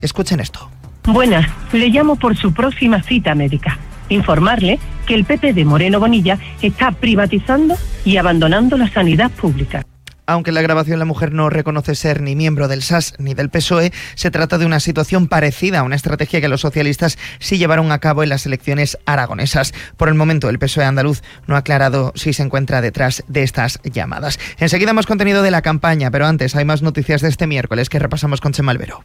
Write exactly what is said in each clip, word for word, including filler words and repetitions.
Escuchen esto. Buenas, le llamo por su próxima cita médica. Informarle que el P P de Moreno Bonilla está privatizando y abandonando la sanidad pública. Aunque en la grabación la mujer no reconoce ser ni miembro del S A S ni del P S O E, se trata de una situación parecida a una estrategia que los socialistas sí llevaron a cabo en las elecciones aragonesas. Por el momento, el P S O E andaluz no ha aclarado si se encuentra detrás de estas llamadas. Enseguida más contenido de la campaña, pero antes hay más noticias de este miércoles que repasamos con Chema Albero.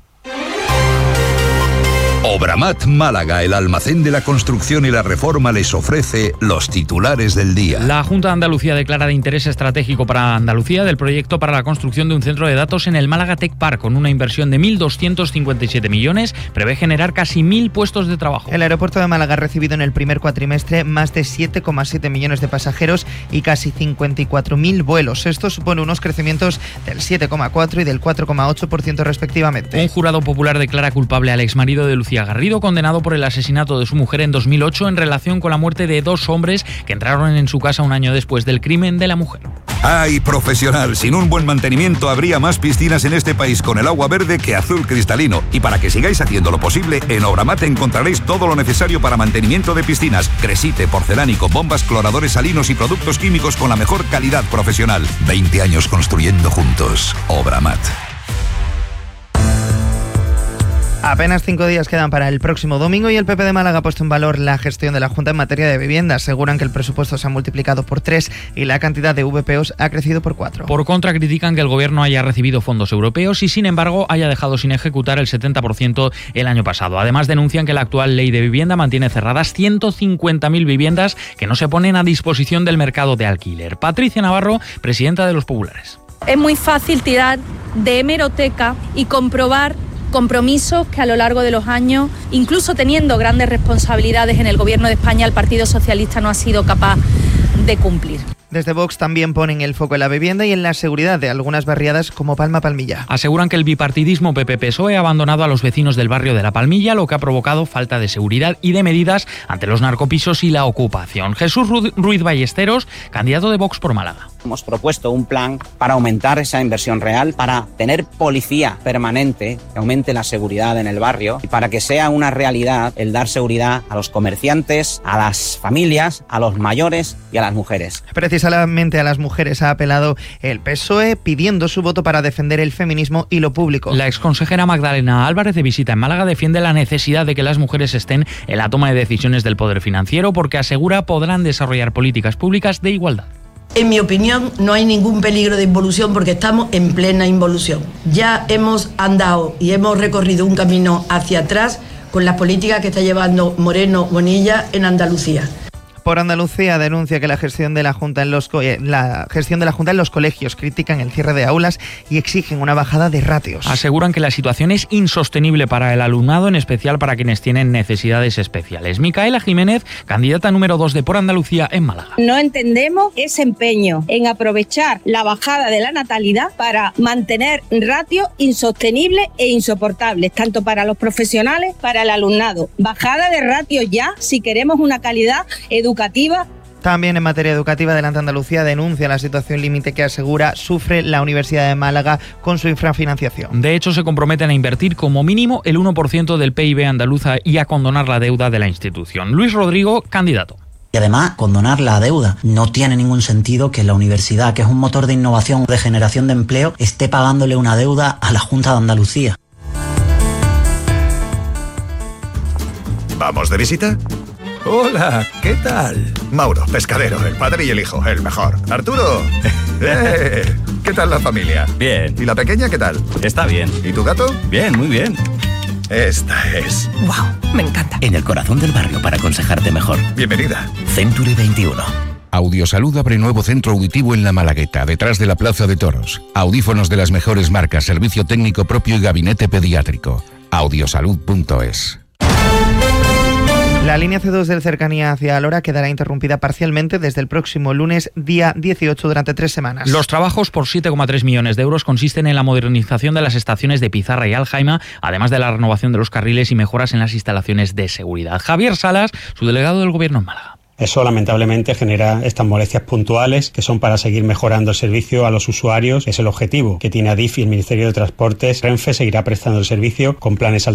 Obramat Málaga, el almacén de la construcción y la reforma, les ofrece los titulares del día. La Junta de Andalucía declara de interés estratégico para Andalucía del proyecto para la construcción de un centro de datos en el Málaga Tech Park con una inversión de mil doscientos cincuenta y siete millones. Prevé generar casi mil puestos de trabajo. El aeropuerto de Málaga ha recibido en el primer cuatrimestre más de siete coma siete millones de pasajeros y casi cincuenta y cuatro mil vuelos. Esto supone unos crecimientos del siete coma cuatro y del cuatro coma ocho por ciento respectivamente. Un jurado popular declara culpable al exmarido de Lucía Garrido, condenado por el asesinato de su mujer en dos mil ocho en relación con la muerte de dos hombres que entraron en su casa un año después del crimen de la mujer. ¡Ay, profesional! Sin un buen mantenimiento habría más piscinas en este país con el agua verde que azul cristalino. Y para que sigáis haciendo lo posible, en Obramat encontraréis todo lo necesario para mantenimiento de piscinas. Cresite, porcelánico, bombas, cloradores salinos y productos químicos con la mejor calidad profesional. veinte años construyendo juntos. Obramat. Apenas cinco días quedan para el próximo domingo y el P P de Málaga ha puesto en valor la gestión de la Junta en materia de vivienda. Aseguran que el presupuesto se ha multiplicado por tres y la cantidad de V P Os ha crecido por cuatro. Por contra, critican que el Gobierno haya recibido fondos europeos y, sin embargo, haya dejado sin ejecutar el setenta por ciento el año pasado. Además, denuncian que la actual ley de vivienda mantiene cerradas ciento cincuenta mil viviendas que no se ponen a disposición del mercado de alquiler. Patricia Navarro, presidenta de Los Populares. Es muy fácil tirar de hemeroteca y comprobar compromisos que a lo largo de los años, incluso teniendo grandes responsabilidades en el Gobierno de España, el Partido Socialista no ha sido capaz de cumplir. Desde Vox también ponen el foco en la vivienda y en la seguridad de algunas barriadas como Palma Palmilla. Aseguran que el bipartidismo P P P S O E ha abandonado a los vecinos del barrio de La Palmilla, lo que ha provocado falta de seguridad y de medidas ante los narcopisos y la ocupación. Jesús Ruiz Ballesteros, candidato de Vox por Málaga. Hemos propuesto un plan para aumentar esa inversión real, para tener policía permanente que aumente la seguridad en el barrio y para que sea una realidad el dar seguridad a los comerciantes, a las familias, a los mayores y a las mujeres. Precisamente a las mujeres ha apelado el P S O E pidiendo su voto para defender el feminismo y lo público. La exconsejera Magdalena Álvarez, de visita en Málaga, defiende la necesidad de que las mujeres estén en la toma de decisiones del poder financiero porque asegura podrán desarrollar políticas públicas de igualdad. En mi opinión, no hay ningún peligro de involución porque estamos en plena involución. Ya hemos andado y hemos recorrido un camino hacia atrás con las políticas que está llevando Moreno Bonilla en Andalucía. Por Andalucía denuncia que la gestión de la Junta en los co- la gestión de la Junta en los colegios critican el cierre de aulas y exigen una bajada de ratios. Aseguran que la situación es insostenible para el alumnado, en especial para quienes tienen necesidades especiales. Micaela Jiménez, candidata número dos de Por Andalucía en Málaga. No entendemos ese empeño en aprovechar la bajada de la natalidad para mantener ratios insostenibles e insoportables, tanto para los profesionales, para el alumnado. Bajada de ratios ya, si queremos una calidad educativa. También en materia educativa, Adelante Andalucía denuncia la situación límite que asegura sufre la Universidad de Málaga con su infrafinanciación. De hecho, se comprometen a invertir como mínimo el uno por ciento del P I B andaluza y a condonar la deuda de la institución. Luis Rodrigo, candidato. Y además, condonar la deuda. No tiene ningún sentido que la universidad, que es un motor de innovación, de generación de empleo, esté pagándole una deuda a la Junta de Andalucía. ¿Vamos de visita? Hola, ¿qué tal? Mauro, pescadero, el padre y el hijo, el mejor. Arturo, eh, ¿qué tal la familia? Bien. ¿Y la pequeña qué tal? Está bien. ¿Y tu gato? Bien, muy bien. Esta es... ¡Wow! Me encanta. En el corazón del barrio para aconsejarte mejor. Bienvenida. Century veintiuno. Audiosalud abre nuevo centro auditivo en La Malagueta, detrás de la Plaza de Toros. Audífonos de las mejores marcas, servicio técnico propio y gabinete pediátrico. audiosalud punto es. La línea C dos del Cercanía hacia Alhora quedará interrumpida parcialmente desde el próximo lunes, día dieciocho, durante tres semanas. Los trabajos por siete coma tres millones de euros consisten en la modernización de las estaciones de Pizarra y Aljaima, además de la renovación de los carriles y mejoras en las instalaciones de seguridad. Javier Salas, su delegado del Gobierno en Málaga. Eso lamentablemente genera estas molestias puntuales que son para seguir mejorando el servicio a los usuarios. Es el objetivo que tiene Adif y el Ministerio de Transportes. Renfe seguirá prestando el servicio con planes alternativos.